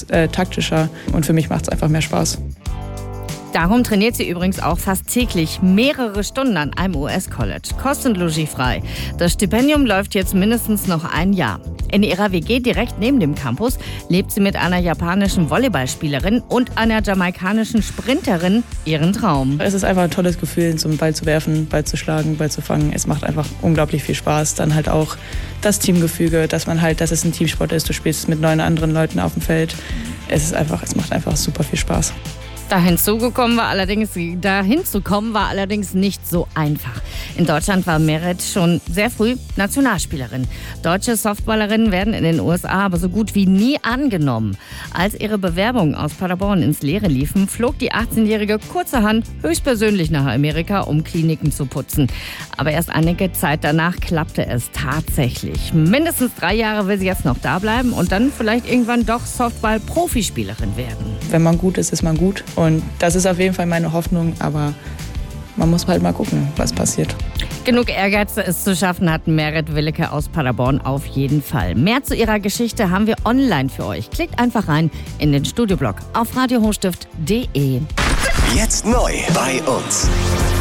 taktischer und für mich macht es einfach mehr Spaß. Darum trainiert sie übrigens auch fast täglich mehrere Stunden an einem US-College. Kost und Logis frei. Das Stipendium läuft jetzt mindestens noch ein Jahr. In ihrer WG direkt neben dem Campus lebt sie mit einer japanischen Volleyballspielerin und einer jamaikanischen Sprinterin ihren Traum. Es ist einfach ein tolles Gefühl, zum Ball zu werfen, Ball zu schlagen, Ball zu fangen. Es macht einfach unglaublich viel Spaß. Dann halt auch das Teamgefüge, dass es ein Teamsport ist. Du spielst mit 9 anderen Leuten auf dem Feld. Es macht einfach super viel Spaß. Dahin zu kommen war allerdings nicht so einfach. In Deutschland war Meret schon sehr früh Nationalspielerin. Deutsche Softballerinnen werden in den USA aber so gut wie nie angenommen. Als ihre Bewerbungen aus Paderborn ins Leere liefen, flog die 18-Jährige kurzerhand höchstpersönlich nach Amerika, um Kliniken zu putzen. Aber erst einige Zeit danach klappte es tatsächlich. Mindestens 3 Jahre will sie jetzt noch da bleiben und dann vielleicht irgendwann doch Softball-Profispielerin werden. Wenn man gut ist, ist man gut. Und das ist auf jeden Fall meine Hoffnung, aber man muss halt mal gucken, was passiert. Genug Ehrgeiz, es zu schaffen, hat Meret Willeke aus Paderborn auf jeden Fall. Mehr zu ihrer Geschichte haben wir online für euch. Klickt einfach rein in den Studioblog auf radiohochstift.de. Jetzt neu bei uns.